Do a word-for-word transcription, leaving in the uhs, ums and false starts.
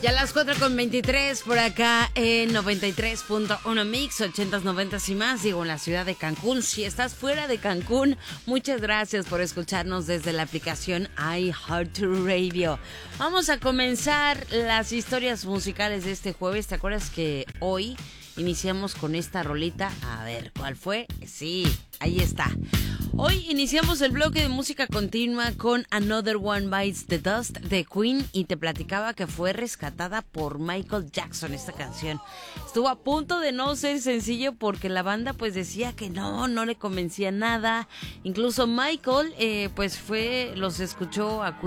Ya a las cuatro con veintitrés por acá en noventa y tres punto uno Mix, ochentas, noventas y más, digo en la ciudad de Cancún. Si estás fuera de Cancún, muchas gracias por escucharnos desde la aplicación iHeartRadio. Vamos a comenzar las historias musicales de este jueves. ¿Te acuerdas que hoy iniciamos con esta rolita? A ver, ¿cuál fue? Sí, ahí está. Hoy iniciamos el bloque de música continua con Another One Bites the Dust de Queen y te platicaba que fue rescatada por Michael Jackson esta canción. Estuvo a punto de no ser sencillo porque la banda pues decía que no, no le convencía nada. Incluso Michael eh, pues fue, los escuchó a Queen